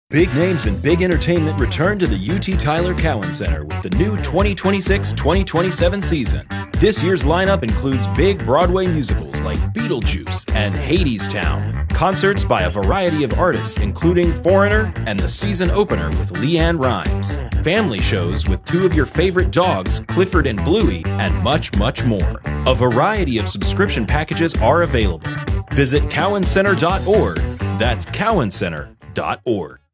Big names and big entertainment return to the UT Tyler Cowan Center with the new 2026-2027 season. This year's lineup includes big Broadway musicals like Beetlejuice and Hadestown, concerts by a variety of artists including Foreigner and the season opener with LeAnn Rimes, family shows with two of your favorite dogs, Clifford and Bluey, and much, much more. A variety of subscription packages are available. Visit cowancenter.org. That's cowancenter.org.